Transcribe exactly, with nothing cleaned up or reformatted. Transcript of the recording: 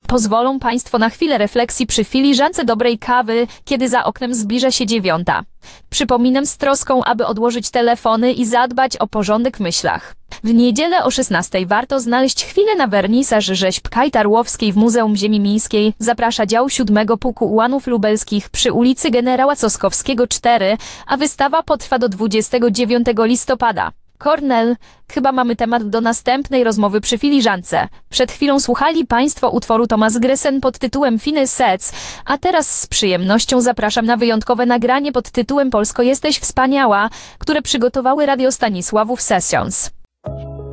Pozwolą Państwo na chwilę refleksji przy filiżance dobrej kawy, kiedy za oknem zbliża się dziewiąta. Przypominam z troską, aby odłożyć telefony i zadbać o porządek w myślach. W niedzielę o szesnastej warto znaleźć chwilę na wernisaż rzeźb Kajtarłowskiej w Muzeum Ziemi Miejskiej. Zaprasza dział siódmego Pułku Ułanów Lubelskich przy ulicy Generała Coskowskiego cztery, a wystawa potrwa do dwudziestego dziewiątego listopada. Kornel, chyba mamy temat do następnej rozmowy przy filiżance. Przed chwilą słuchali Państwo utworu Thomas Gresen pod tytułem Fine Sets, a teraz z przyjemnością zapraszam na wyjątkowe nagranie pod tytułem Polsko jesteś wspaniała, które przygotowały Radio Stanisławów Sessions.